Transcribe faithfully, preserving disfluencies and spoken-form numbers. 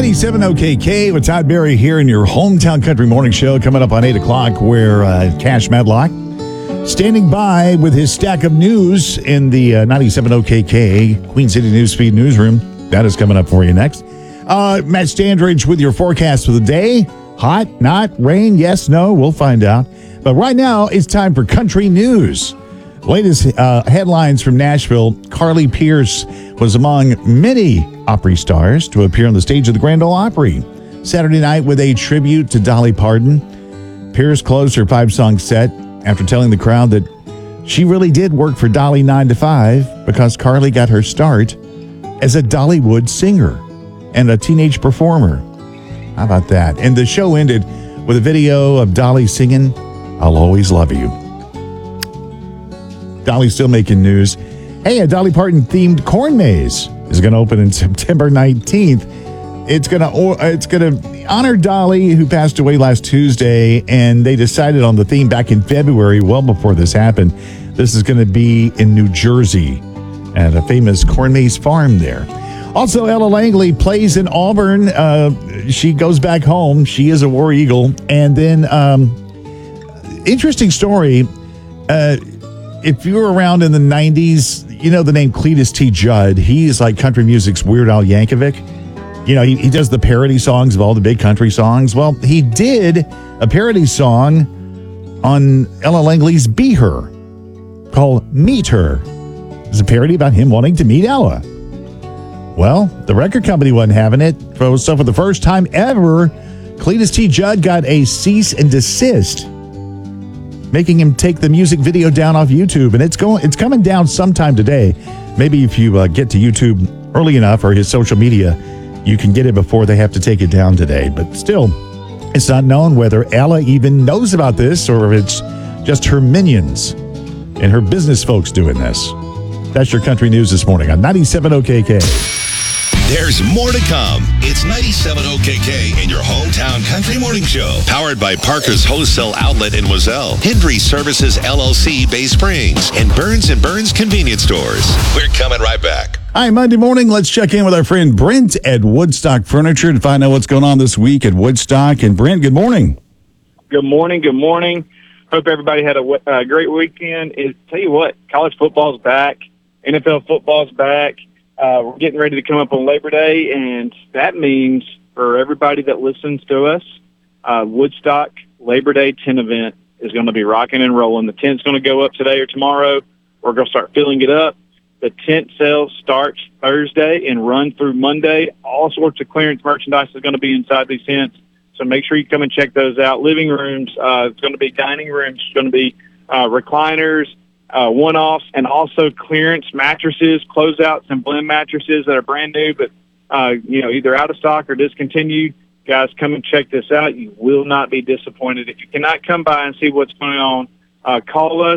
ninety-seven O K K with Todd Berry here in your hometown country morning show. Coming up on eight o'clock, where uh, Cash Madlock standing by with his stack of news in the uh, ninety-seven O K K Queen City Newsfeed newsroom. That is coming up for you next. Uh, Matt Standridge with your forecast for the day. Hot, not, rain, yes, no, we'll find out. But right now, it's time for country news. Latest uh, headlines from Nashville. Carly Pearce was among many Opry stars to appear on the stage of the Grand Ole Opry Saturday night with a tribute to Dolly Parton. Pearce closed her five-song set after telling the crowd that she really did work for Dolly nine to five because Carly got her start as a Dollywood singer and a teenage performer. How about that? And the show ended with a video of Dolly singing, "I'll Always Love You." Dolly's still making news. Hey, a Dolly Parton-themed corn maze is going to open in September nineteenth. It's going to it's going to honor Dolly, who passed away last Tuesday, and they decided on the theme back in February, well before this happened. This is going to be in New Jersey at a famous corn maze farm there. Also, Ella Langley plays in Auburn. Uh, she goes back home. She is a War Eagle. And then, um, interesting story. Uh, if you were around in the nineties, you know the name Cletus T. Judd. He's like country music's Weird Al Yankovic. You know, he, he does the parody songs of all the big country songs. Well, he did a parody song on Ella Langley's Be Her called Meet Her. It's a parody about him wanting to meet Ella. Well, the record company wasn't having it. So for the first time ever, Cletus T. Judd got a cease and desist, making him take the music video down off YouTube. And it's going, it's coming down sometime today. Maybe if you uh, get to YouTube early enough, or his social media, you can get it before they have to take it down today. But still, it's not known whether Ella even knows about this or if it's just her minions and her business folks doing this. That's your country news this morning on ninety-seven O K K. There's more to come. It's ninety-seven O K K and your hometown country morning show. Powered by Parker's Wholesale Outlet in Wazelle, Hendry Services L L C Bay Springs, and Burns and Burns Convenience Stores. We're coming right back. Hi, Monday morning. Let's check in with our friend Brent at Woodstock Furniture to find out what's going on this week at Woodstock. And Brent, good morning. Good morning. Good morning. Hope everybody had a uh, great weekend. It, tell you what, college football's back. N F L football's back. Uh, we're getting ready to come up on Labor Day, and that means for everybody that listens to us, uh, Woodstock Labor Day tent event is going to be rocking and rolling. The tent's going to go up today or tomorrow. We're going to start filling it up. The tent sales starts Thursday and run through Monday. All sorts of clearance merchandise is going to be inside these tents, so make sure you come and check those out. Living rooms, uh, it's going to be dining rooms, it's going to be uh, recliners, Uh, one-offs, and also clearance mattresses, closeouts, and blend mattresses that are brand new, but uh, you know, either out of stock or discontinued. Guys, come and check this out. You will not be disappointed. If you cannot come by and see what's going on, uh, call us.